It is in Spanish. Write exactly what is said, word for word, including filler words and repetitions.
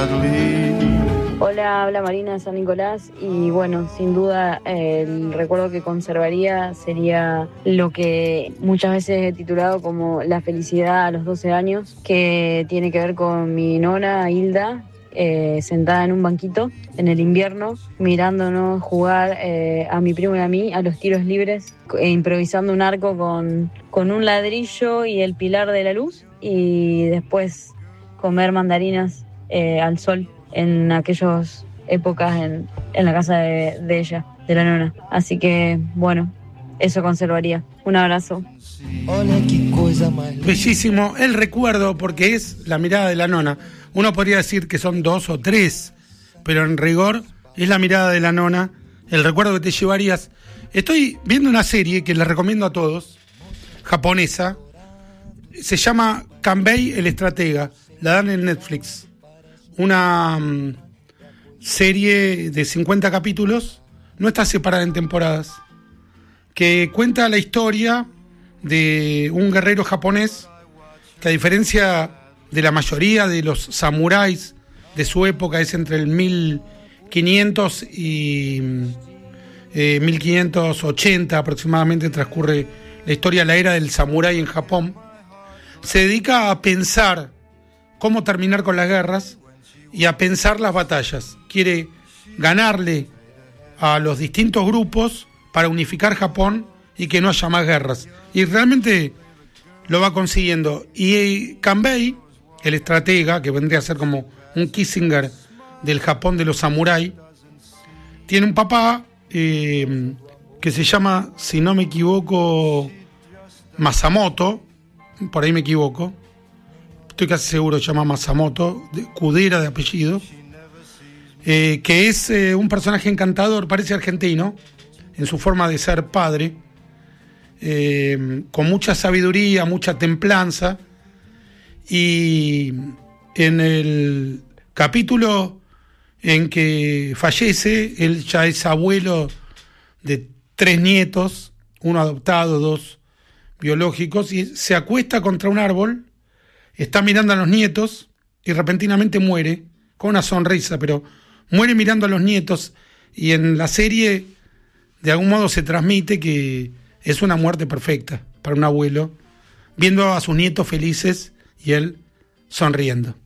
Hola, habla Marina de San Nicolás y bueno, sin duda el recuerdo que conservaría sería lo que muchas veces he titulado como la felicidad a los doce años, que tiene que ver con mi nona Hilda, eh, sentada en un banquito en el invierno, mirándonos jugar eh, a mi primo y a mí a los tiros libres, e improvisando un arco con, con un ladrillo y el pilar de la luz, y después comer mandarinas eh, al sol en aquellas épocas en, en la casa de, de ella, de la nona. Así que, bueno, eso conservaría. Un abrazo. Bellísimo el recuerdo, porque es la mirada de la nona. Uno podría decir que son dos o tres, pero en rigor es la mirada de la nona, el recuerdo que te llevarías. Estoy viendo una serie que les recomiendo a todos, japonesa, se llama Kanbei el estratega, la dan en Netflix. Una um, serie de cincuenta capítulos, no está separada en temporadas, que cuenta la historia de un guerrero japonés que, a diferencia de la mayoría de los samuráis de su época, es entre el mil quinientos y eh, mil quinientos ochenta aproximadamente transcurre la historia, la era del samurái en Japón. Se dedica a pensar cómo terminar con las guerras y a pensar las batallas. Quiere ganarle a los distintos grupos para unificar Japón y que no haya más guerras. Y realmente lo va consiguiendo. Y Kanbei, el estratega, que vendría a ser como un Kissinger del Japón de los samuráis, tiene un papá eh, que se llama, si no me equivoco, Masamoto, por ahí me equivoco, estoy casi seguro que se llama Masamoto, de, Kudera de apellido, eh, que es eh, un personaje encantador, parece argentino, en su forma de ser padre, eh, con mucha sabiduría, mucha templanza, y en el capítulo en que fallece, él ya es abuelo de tres nietos, uno adoptado, dos biológicos, y se acuesta contra un árbol, está mirando a los nietos y repentinamente muere, con una sonrisa, pero muere mirando a los nietos, y en la serie de algún modo se transmite que es una muerte perfecta para un abuelo, viendo a sus nietos felices y él sonriendo.